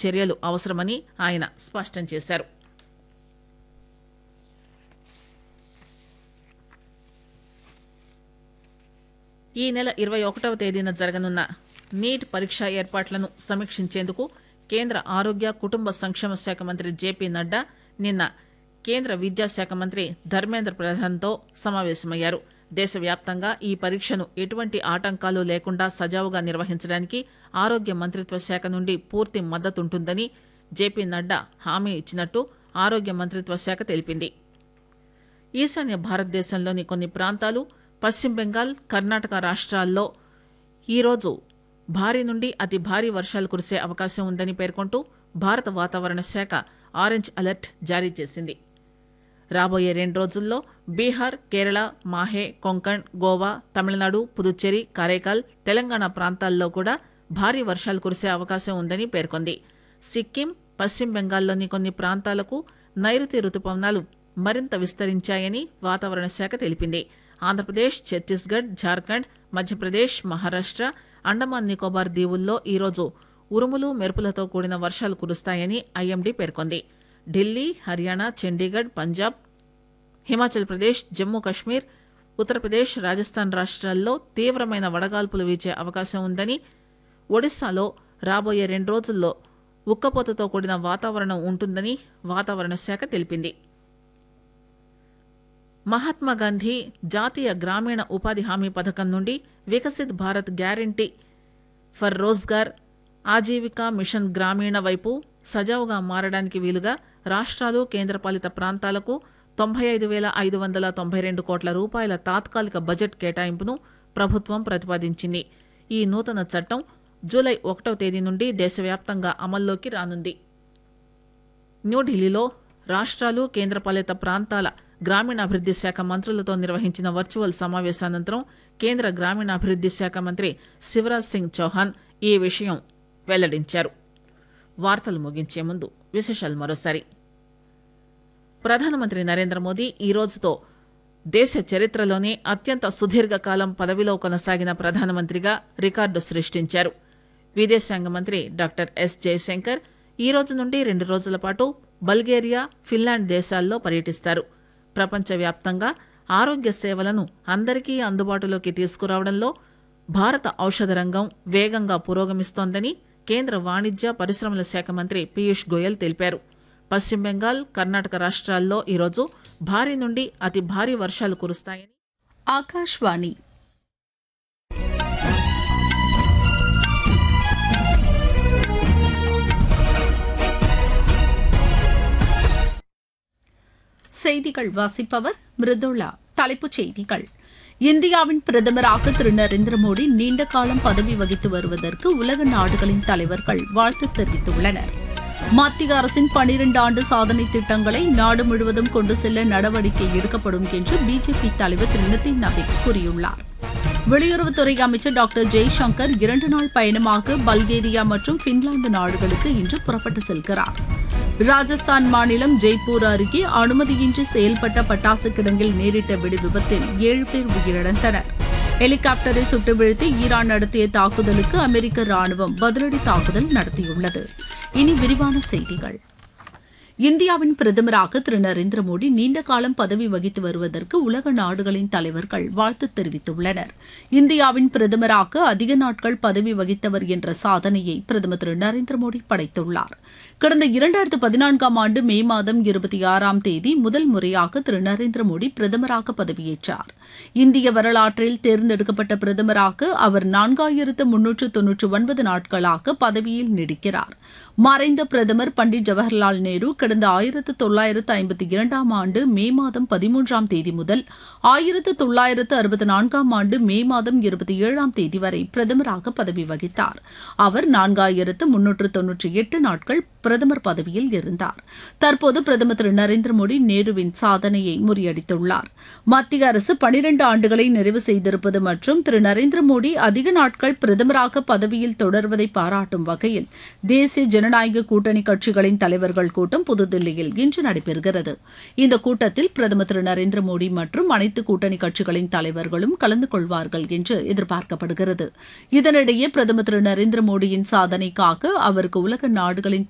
చర్యలు అవసరమని ఆయన స్పష్టం చేశారు. ఈ నెల 21వ తేదీన జరగనున్న నీట్ పరీక్ష ఏర్పాట్లను సమీక్షించేందుకు కేంద్ర ఆరోగ్య కుటుంబ సంక్షేమ శాఖ మంత్రి జేపీ నడ్డా నిన్న కేంద్ర విద్యాశాఖ మంత్రి ధర్మేంద్ర ప్రధాన్తో సమావేశమయ్యారు. దేశవ్యాప్తంగా ఈ పరీక్షను ఎటువంటి ఆటంకాలు లేకుండా సజావుగా నిర్వహించడానికి ఆరోగ్య మంత్రిత్వ శాఖ నుండి పూర్తి మద్దతుంటుందని జేపీ నడ్డా హామీ ఇచ్చినట్టు ఆరోగ్య మంత్రిత్వ శాఖ తెలిపింది. ఈశాన్య భారతదేశంలోని కొన్ని ప్రాంతాలు, పశ్చిమ బెంగాల్, కర్ణాటక రాష్ట్రాల్లో ఈరోజు భారీ నుండి అతి భారీ వర్షాలు కురిసే అవకాశం ఉందని పేర్కొంటూ భారత వాతావరణ శాఖ ఆరెంజ్ అలర్ట్ జారీ చేసింది. రాబోయే 2 రోజుల్లో బీహార్, కేరళ, మాహే, కొంకణ్, గోవా, తమిళనాడు, పుదుచ్చేరి, కారైకాల్, తెలంగాణ ప్రాంతాల్లో కూడా భారీ వర్షాలు కురిసే అవకాశం ఉందని పేర్కొంది. సిక్కిం, పశ్చిమ బెంగాల్లోని కొన్ని ప్రాంతాలకు నైరుతి రుతుపవనాలు మరింత విస్తరించాయని వాతావరణ శాఖ తెలిపింది. ఆంధ్రప్రదేశ్, ఛత్తీస్గఢ్, జార్ఖండ్, మధ్యప్రదేశ్, మహారాష్ట్ర, అండమాన్ నికోబార్ దీవుల్లో ఈరోజు ఉరుములు, మెరుపులతో కూడిన వర్షాలు కురుస్తాయని ఐఎండీ పేర్కొంది. ఢిల్లీ, హర్యానా, చండీగఢ్, పంజాబ్, హిమాచల్ ప్రదేశ్, జమ్మూ కశ్మీర్, ఉత్తరప్రదేశ్, రాజస్థాన్ రాష్ట్రాల్లో తీవ్రమైన వడగాల్పులు వీచే అవకాశం ఉందని, ఒడిశాలో రాబోయే 2 రోజుల్లో ఉక్కపోతతో కూడిన వాతావరణం ఉంటుందని వాతావరణ శాఖ తెలిపింది. మహాత్మాగాంధీ జాతీయ గ్రామీణ ఉపాధి హామీ పథకం నుండి Viksit Bharat guarantee for Rozgar, Aajeevika machine గ్రామీణ వైపు సజావుగా మారడానికి వీలుగా రాష్ట్రాలు, కేంద్రపాలిత ప్రాంతాలకు 95,592 కోట్ల రూపాయల తాత్కాలిక బడ్జెట్ కేటాయింపును ప్రభుత్వం ప్రతిపాదించింది. ఈ నూతన చట్టం జూలై 1వ తేదీ నుండి దేశవ్యాప్తంగా అమల్లోకి రానుంది. న్యూఢిల్లీలో రాష్ట్రాలు, కేంద్రపాలిత ప్రాంతాల గ్రామీణాభివృద్ది శాఖ మంత్రులతో నిర్వహించిన వర్చువల్ సమావేశానంతరం కేంద్ర గ్రామీణాభివృద్ది శాఖ మంత్రి శివరాజ్ సింగ్ చౌహాన్ ఈ విషయం వెల్లడించారు. వార్తలు ముగించే ముందు విశేషాలు మరోసారి. ప్రధానమంత్రి నరేంద్ర మోదీ ఈ రోజుతో దేశ చరిత్రలోనే అత్యంత సుదీర్ఘకాలం పదవిలో కొనసాగిన ప్రధానమంత్రిగా రికార్డు సృష్టించారు. విదేశాంగ మంత్రి డాక్టర్ ఎస్ జయశంకర్ ఈ రోజు నుండి 2 రోజుల పాటు బల్గేరియా, ఫిన్లాండ్ దేశాల్లో పర్యటిస్తారు. ప్రపంచవ్యాప్తంగా ఆరోగ్య సేవలను అందరికీ అందుబాటులోకి తీసుకురావడంలో భారత ఔషధ రంగం వేగంగా పురోగమిస్తోందని కేంద్ర వాణిజ్య పరిశ్రమల శాఖ మంత్రి పీయూష్ గోయల్ తెలిపారు. పశ్చిమ బెంగాల్, కర్ణాటక రాష్ట్రాల్లో ఈరోజు భారీ నుండి అతి భారీ వర్షాలు కురుస్తాయని ఆకాశవాణి செய்திகள் வாசிப்பவர் மிருதுளா. தலைப்புச் செய்திகள். இந்தியாவின் பிரதமராக திரு நரேந்திர மோடி நீண்ட காலம் பதவி வகித்து வருவதற்கு உலக நாடுகளின் தலைவர்கள் வாழ்த்து தெரிவித்துள்ளனர். மத்திய அரசின் 12 ஆண்டு சாதனை திட்டங்களை நாடு முழுவதும் கொண்டு செல்ல நடவடிக்கை எடுக்கப்படும் என்று பிஜேபி தலைவர் திரு நிதின் நவீன் கூறியுள்ளார். வெளியுறவுத்துறை அமைச்சர் டாக்டர் ஜெய்சங்கர் 2 நாள் பயணமாக பல்கேரியா மற்றும் பின்லாந்து நாடுகளுக்கு இன்று புறப்பட்டு செல்கிறார். ராஜஸ்தான் மாநிலம் ஜெய்ப்பூர் அருகே அனுமதியின்றி செயல்பட்ட பட்டாசு கிடங்கில் நேரிட்ட வெடி விபத்தில் 7 பேர் உயிரிழந்தனர். ஹெலிகாப்டரை சுட்டு வீழ்த்தி ஈரான் நடத்திய தாக்குதலுக்கு அமெரிக்க ராணுவம் பதிலடி தாக்குதல் நடத்தியுள்ளது. இனி விரிவான செய்திகள். இந்தியாவின் பிரதமராக திரு நரேந்திர மோடி நீண்ட காலம் பதவி வகித்து வருவதற்கு உலக நாடுகளின் தலைவர்கள் வாழ்த்து தெரிவித்துள்ளனர். இந்தியாவின் பிரதமராக அதிக நாட்கள் பதவி வகித்தவர் என்ற சாதனையை பிரதமர் திரு நரேந்திர மோடி படைத்துள்ளார். கடந்த 2014ஆம் ஆண்டு மே மாதம் 26ஆம் தேதி முதல் முறையாக திரு நரேந்திர மோடி பிரதமராக பதவியேற்றார். இந்திய வரலாற்றில் தேர்ந்தெடுக்கப்பட்ட பிரதமராக அவர் 4399 நாட்களாக பதவியில் நீடிக்கிறார். மறைந்த பிரதமர் பண்டிட் ஜவஹர்லால் நேரு கடந்த 1952ஆம் ஆண்டு மே மாதம் 13ஆம் தேதி முதல் 1964ஆம் ஆண்டு மே மாதம் 27ஆம் தேதி வரை பிரதமராக பதவி வகித்தார். அவர் 4398 நாட்கள் பிரதமர் பதவியில் இருந்தார். தற்போது பிரதமர் திரு நரேந்திர மோடி நேருவின் சாதனையை முறியடித்துள்ளார். மத்திய அரசு 12 ஆண்டுகளை நிறைவு செய்திருப்பது மற்றும் திரு நரேந்திர மோடி அதிக நாட்கள் பிரதமராக பதவியில் தொடர்வதை பாராட்டும் வகையில் தேசிய ஜனநாயக கூட்டணி கட்சிகளின் தலைவர்கள் கூட்டம் புதுதில்லியில் இன்று நடைபெறுகிறது. இந்த கூட்டத்தில் பிரதமர் திரு நரேந்திர மோடி மற்றும் அனைத்து கூட்டணி கட்சிகளின் தலைவர்களும் கலந்து கொள்வார்கள் என்று எதிர்பார்க்கப்படுகிறது. இதனிடையே பிரதமர் திரு நரேந்திர மோடியின் சாதனைக்காக அவருக்கு உலக நாடுகளின்